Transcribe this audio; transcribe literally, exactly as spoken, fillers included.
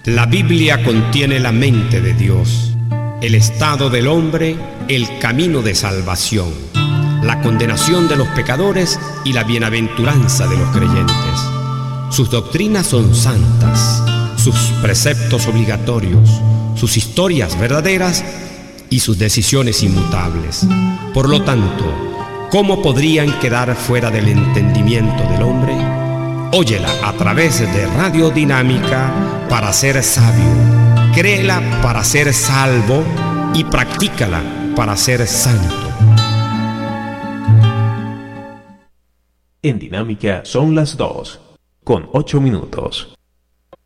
La Biblia contiene la mente de Dios, el estado del hombre, el camino de salvación, la condenación de los pecadores y la bienaventuranza de los creyentes. Sus doctrinas son santas, sus preceptos obligatorios, sus historias verdaderas y sus decisiones inmutables. Por lo tanto, ¿cómo podrían quedar fuera del entendimiento del hombre? Óyela a través de Radio Dinámica para ser sabio, créela para ser salvo y practícala para ser santo. En Dinámica son las dos, con ocho minutos.